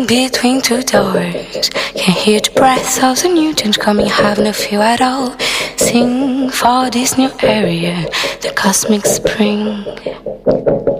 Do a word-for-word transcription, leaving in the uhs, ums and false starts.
Between two doors, can hear the breath of the Newtons coming, have no fear at all. Sing for this new area, the cosmic spring.